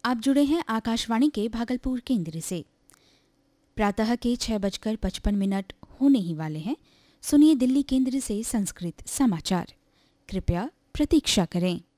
आप जुड़े हैं आकाशवाणी के भागलपुर केंद्र से। प्रातः के 6:55 होने ही वाले हैं। सुनिए दिल्ली केंद्र से संस्कृत समाचार। कृपया प्रतीक्षा करें।